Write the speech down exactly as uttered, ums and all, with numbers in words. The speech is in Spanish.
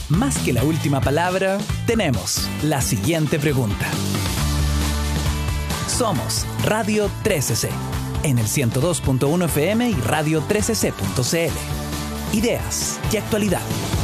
más que la última palabra, tenemos la siguiente pregunta. Somos Radio trece ce, en el ciento dos punto uno F M y radio trece ce punto c l. Ideas y actualidad.